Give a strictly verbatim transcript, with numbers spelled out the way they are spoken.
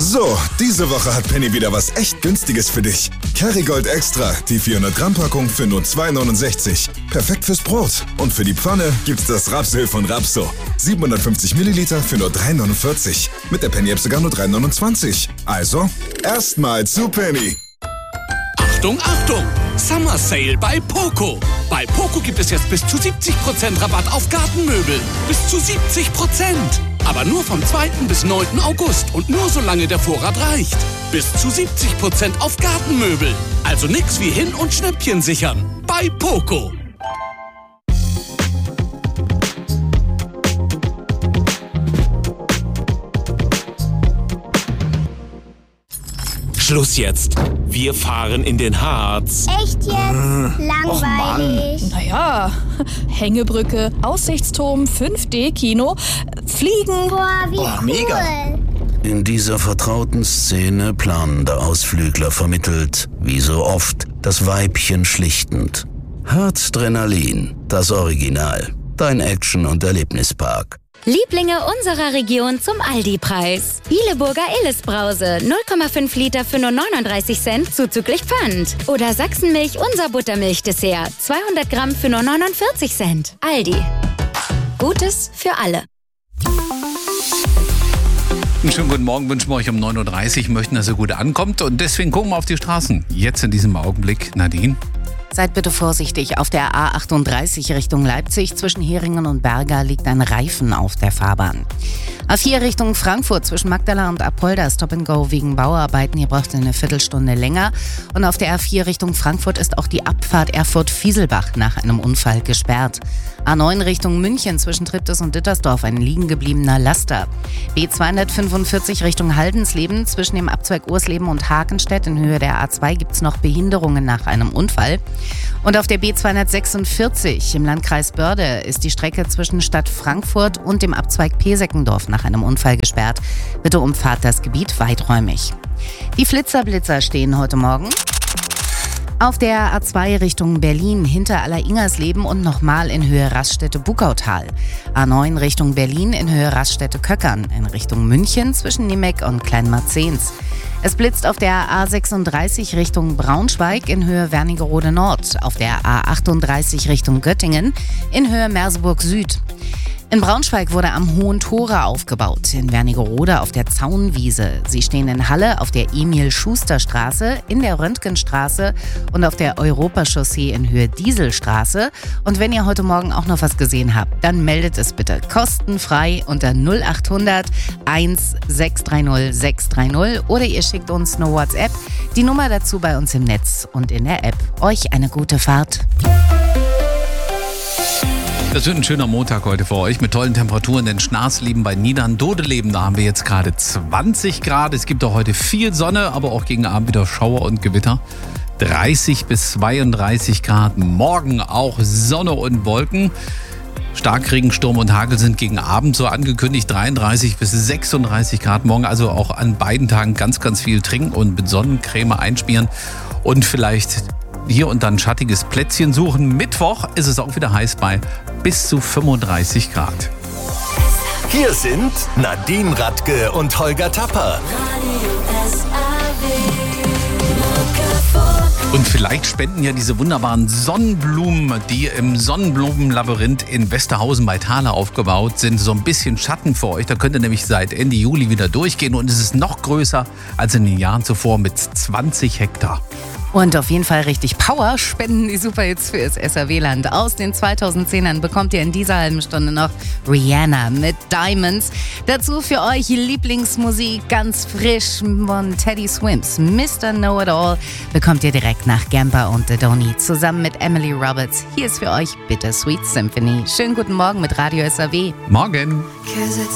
So, diese Woche hat Penny wieder was echt Günstiges für dich. Kerrygold Extra, die vierhundert Gramm Packung für nur zwei neunundsechzig. Perfekt fürs Brot. Und für die Pfanne gibt's das Rapsöl von Rapso. siebenhundertfünfzig Milliliter für nur drei neunundvierzig. Mit der Penny-App sogar nur drei neunundzwanzig. Also, erstmal zu Penny. Achtung, Achtung! Summer Sale bei Poco. Bei Poco gibt es jetzt bis zu siebzig Prozent Rabatt auf Gartenmöbel. Bis zu siebzig Prozent. Aber nur vom zweiten bis neunten August und nur solange der Vorrat reicht. Bis zu siebzig Prozent auf Gartenmöbel. Also nix wie hin und Schnäppchen sichern. Bei Poco. Schluss jetzt. Wir fahren in den Harz. Echt jetzt? Langweilig. Naja, Hängebrücke, Aussichtsturm, fünf D Kino, Fliegen. Boah, wie Oh, cool. mega. In dieser vertrauten Szene planender Ausflügler vermittelt, wie so oft, das Weibchen schlichtend. Harzdrenalin, das Original. Dein Action- und Erlebnispark. Lieblinge unserer Region zum Aldi-Preis. Bieleburger Illes-Brause, null Komma fünf Liter für nur neununddreißig Cent zuzüglich Pfand. Oder Sachsenmilch, unser Buttermilch-Dessert, zweihundert Gramm für nur neunundvierzig Cent. Aldi. Gutes für alle. Einen schönen guten Morgen wünschen wir euch um neun Uhr dreißig. Möchten, dass ihr gut ankommt. Und deswegen gucken wir auf die Straßen. Jetzt in diesem Augenblick, Nadine. Seid bitte vorsichtig. Auf der A achtunddreißig Richtung Leipzig zwischen Heringen und Berga liegt ein Reifen auf der Fahrbahn. A vier Richtung Frankfurt zwischen Magdala und Apolda Stop and Go wegen Bauarbeiten. Hier braucht ihr eine Viertelstunde länger. Und auf der A vier Richtung Frankfurt ist auch die Abfahrt Erfurt-Fieselbach nach einem Unfall gesperrt. A neun Richtung München zwischen Triptis und Dittersdorf ein liegen gebliebener Laster. B zweihundertfünfundvierzig Richtung Haldensleben zwischen dem Abzweig Ursleben und Hakenstedt in Höhe der A zwei gibt es noch Behinderungen nach einem Unfall. Und auf der B zweihundertsechsundvierzig im Landkreis Börde ist die Strecke zwischen Stadt Frankfurt und dem Abzweig Peseckendorf nach einem Unfall gesperrt. Bitte umfahrt das Gebiet weiträumig. Die Flitzerblitzer stehen heute Morgen auf der A zwei Richtung Berlin hinter Aller-Ingersleben und nochmal in Höhe Raststätte-Bukautal. A neun Richtung Berlin in Höhe Raststätte-Köckern, in Richtung München zwischen Nimeck und Kleinmarzens. Es blitzt auf der A sechsunddreißig Richtung Braunschweig in Höhe Wernigerode Nord, auf der A achtunddreißig Richtung Göttingen in Höhe Merseburg Süd. In Braunschweig wurde am Hohen Tore aufgebaut, in Wernigerode auf der Zaunwiese. Sie stehen in Halle auf der Emil-Schuster-Straße, in der Röntgenstraße und auf der Europachaussee in Höhe Dieselstraße. Und wenn ihr heute Morgen auch noch was gesehen habt, dann meldet es bitte kostenfrei unter null achthundert eins sechs drei null sechs drei null oder ihr schickt uns eine WhatsApp. Die Nummer dazu bei uns im Netz und in der App. Euch eine gute Fahrt. Das wird ein schöner Montag heute für euch mit tollen Temperaturen, denn Schnarsleben bei Niedern-Dodeleben, da haben wir jetzt gerade zwanzig Grad. Es gibt auch heute viel Sonne, aber auch gegen Abend wieder Schauer und Gewitter. dreißig bis zweiunddreißig Grad, morgen auch Sonne und Wolken. Starkregen, Sturm und Hagel sind gegen Abend so angekündigt, dreiunddreißig bis sechsunddreißig Grad. Morgen also auch an beiden Tagen ganz, ganz viel trinken und mit Sonnencreme einschmieren und vielleicht hier und dann ein schattiges Plätzchen suchen. Mittwoch ist es auch wieder heiß bei bis zu fünfunddreißig Grad. Hier sind Nadine Radke und Holger Tapper. Und vielleicht spenden ja diese wunderbaren Sonnenblumen, die im Sonnenblumenlabyrinth in Westerhausen bei Thaler aufgebaut sind, so ein bisschen Schatten für euch. Da könnt ihr nämlich seit Ende Juli wieder durchgehen und es ist noch größer als in den Jahren zuvor mit zwanzig Hektar. Und auf jeden Fall richtig Power spenden die Superhits für das S R W-Land. Aus den zweitausendzehnern bekommt ihr in dieser halben Stunde noch Rihanna mit Diamonds. Dazu für euch Lieblingsmusik, ganz frisch von Teddy Swims. Mister Know-It-All bekommt ihr direkt nach Gamper und The Donny zusammen mit Emily Roberts. Hier ist für euch Bittersweet Symphony. Schönen guten Morgen mit Radio S R W. Morgen.